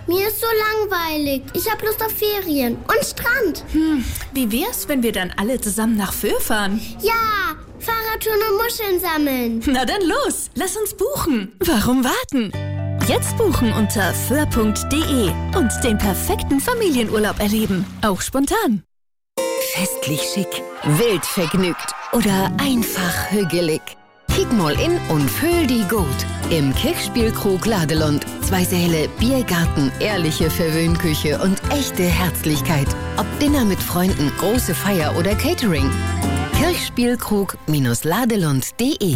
mir ist so langweilig. Ich habe Lust auf Ferien und Strand. Wie wär's, wenn wir dann alle zusammen nach Föhr fahren? Ja, Fahrradtouren und Muscheln sammeln. Na dann los, lass uns buchen. Warum warten? Jetzt buchen unter föhr.de und den perfekten Familienurlaub erleben. Auch spontan. Festlich schick, wild vergnügt oder einfach hügelig. Kick mal in und füll die gut. Im Kirchspielkrug Ladelund. 2 Säle, Biergarten, ehrliche Verwöhnküche und echte Herzlichkeit. Ob Dinner mit Freunden, große Feier oder Catering. Kirchspielkrug-ladelund.de.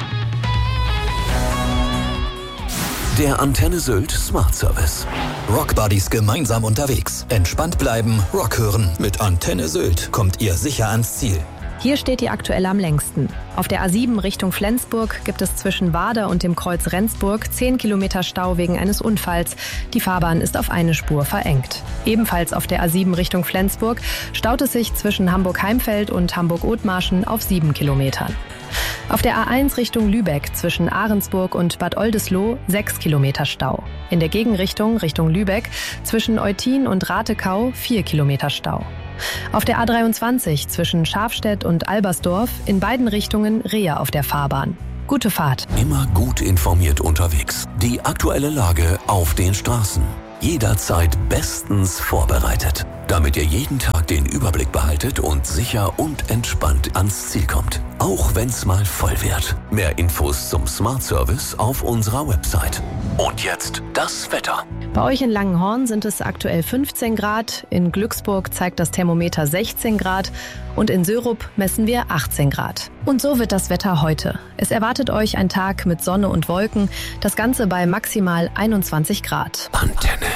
Der Antenne Sylt Smart Service. Rockbuddies gemeinsam unterwegs. Entspannt bleiben, Rock hören. Mit Antenne Sylt kommt ihr sicher ans Ziel. Hier steht die aktuell am längsten. Auf der A7 Richtung Flensburg gibt es zwischen Wader und dem Kreuz Rendsburg 10 Kilometer Stau wegen eines Unfalls. Die Fahrbahn ist auf eine Spur verengt. Ebenfalls auf der A7 Richtung Flensburg staut es sich zwischen Hamburg-Heimfeld und Hamburg-Othmarschen auf 7 Kilometern. Auf der A1 Richtung Lübeck zwischen Ahrensburg und Bad Oldesloe 6 Kilometer Stau. In der Gegenrichtung Richtung Lübeck zwischen Eutin und Ratekau 4 Kilometer Stau. Auf der A23 zwischen Schafstedt und Albersdorf in beiden Richtungen Rehe auf der Fahrbahn. Gute Fahrt. Immer gut informiert unterwegs. Die aktuelle Lage auf den Straßen. Jederzeit bestens vorbereitet, damit ihr jeden Tag den Überblick behaltet und sicher und entspannt ans Ziel kommt. Auch wenn's mal voll wird. Mehr Infos zum Smart Service auf unserer Website. Und jetzt das Wetter. Bei euch in Langenhorn sind es aktuell 15 Grad, in Glücksburg zeigt das Thermometer 16 Grad und in Sörup messen wir 18 Grad. Und so wird das Wetter heute. Es erwartet euch ein Tag mit Sonne und Wolken, das Ganze bei maximal 21 Grad. Antenne.